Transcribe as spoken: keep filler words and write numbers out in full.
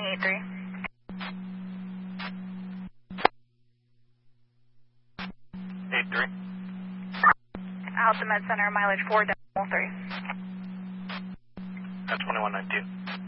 eight three. eight three. Alta Med Center, mileage four, decimal three. At twenty-one ninety-two.